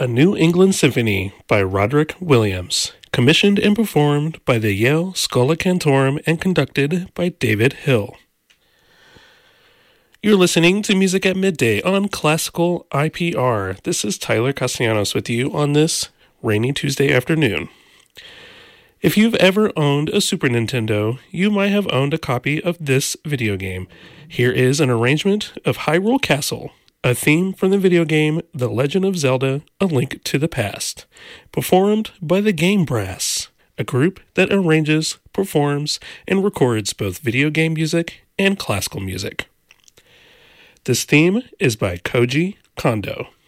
A New England Symphony by Roderick Williams, commissioned and performed by the Yale Schola Cantorum and conducted by David Hill. You're listening to Music at Midday on Classical IPR. This is Tyler Castellanos with you on this rainy Tuesday afternoon. If you've ever owned a Super Nintendo, you might have owned a copy of this video game. Here is an arrangement of Hyrule Castle, a theme from the video game The Legend of Zelda: A Link to the Past, performed by the Game Brass, a group that arranges, performs, and records both video game music and classical music. This theme is by Koji Kondo.